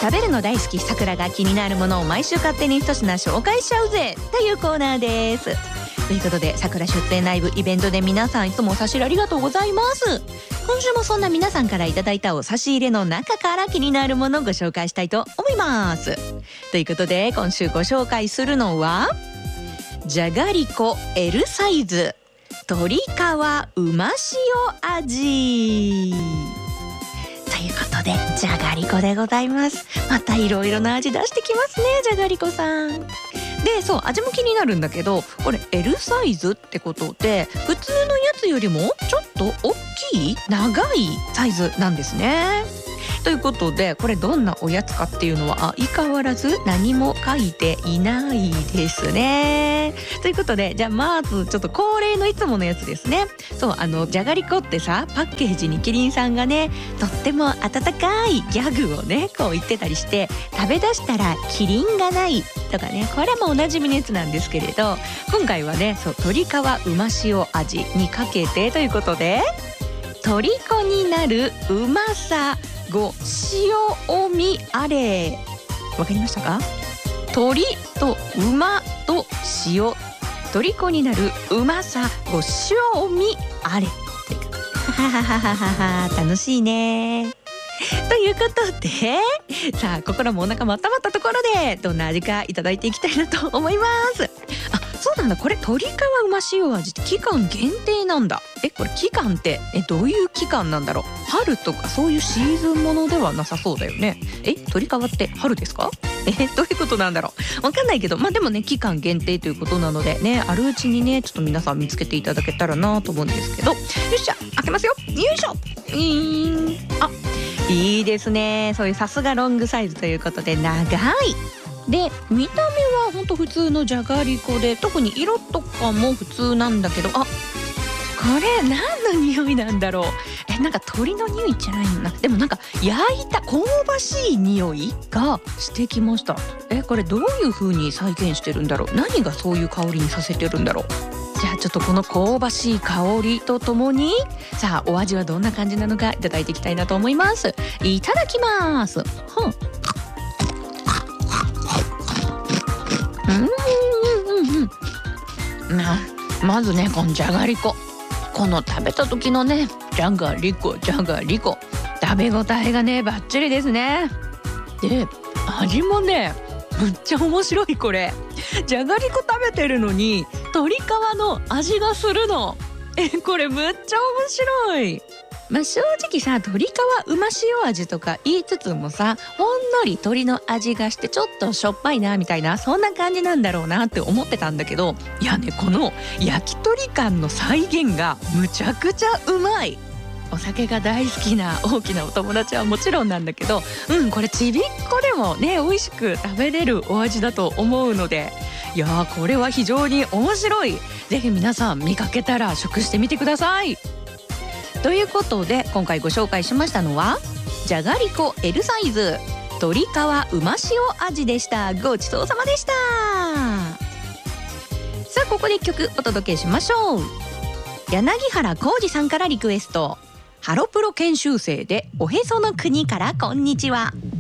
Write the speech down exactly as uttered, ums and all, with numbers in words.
食べるの大好きさくらが気になるものを毎週勝手に一品紹介しちゃうぜというコーナーです。ということで、さくら出店ライブイベントで皆さんいつもお差し入れありがとうございます。今週もそんな皆さんからいただいたお差し入れの中から気になるものをご紹介したいと思います。ということで、今週ご紹介するのはじゃがりこ エル サイズ鶏皮うま塩味ということで、じゃがりこでございます。またいろいろな味出してきますね、じゃがりこさんで。そう、味も気になるんだけど、これ エル サイズってことで普通のやつよりもちょっと大きい長いサイズなんですね。ということで、これどんなおやつかっていうのは相変わらず何も書いていないですね。ということで、じゃあまずちょっと恒例のいつものやつですね。そう、あのじゃがりこってさ、パッケージにキリンさんがね、とっても温かいギャグをねこう言ってたりして、食べ出したらキリンがないとかね、これもおなじみのやつなんですけれど、今回はね、そう鶏皮うま塩味にかけてということで、虜になるうまさご塩味あれ。わかりましたか？鶏と馬と塩、虜になるうまさご塩味あれ。ははははは、楽しいね。ということで、さあ心もお腹も温まったところで、どんな味かいただいていきたいなと思います。あ、そうなんだ、これ鶏皮うま塩味って期間限定なんだ。え、これ期間ってえどういう期間なんだろう。春とかそういうシーズンものではなさそうだよね。え、鶏皮って春ですか？え、どういうことなんだろう。わかんないけど、まあでもね、期間限定ということなのでね、あるうちにね、ちょっと皆さん見つけていただけたらなと思うんですけど。よっしゃ、開けますよ。よいしょ。うーん、あ、いいですね。そういうさすがロングサイズということで長い。で、見た目はほんと普通のじゃがりこで、特に色とかも普通なんだけど、あ、これ何の匂いなんだろう。え、なんか鳥の匂いじゃないのな。でもなんか焼いた香ばしい匂いがしてきました。え、これどういう風に再現してるんだろう。何がそういう香りにさせてるんだろう。じゃあちょっとこの香ばしい香りとともに、さあお味はどんな感じなのかいただいていきたいなと思います。いただきます。はん。うんうんうんうん。ままずね、このじゃがりこ、この食べた時のね、じゃがりこじゃがりこ、食べ応えがねバッチリですね。で、味もねむっちゃ面白い。これじゃがりこ食べてるのに鶏皮の味がするの。え、これむっちゃ面白い。まあ、正直さ、鶏皮うま塩味とか言いつつもさ、ほんのり鶏の味がしてちょっとしょっぱいなみたいな、そんな感じなんだろうなって思ってたんだけど、いやね、この焼き鳥感の再現がむちゃくちゃうまい。お酒が大好きな大きなお友達はもちろんなんだけど、うん、これちびっこでもね美味しく食べれるお味だと思うので、いやー、これは非常に面白い。ぜひ皆さん見かけたら食してみてください。ということで、今回ご紹介しましたのはじゃがりこ エル サイズ鶏皮うま塩味でした。ごちそうさまでした。さあ、ここでいっきょくお届けしましょう。柳原浩二さんからリクエスト、ハロプロ研修生でおへその国からこんにちは。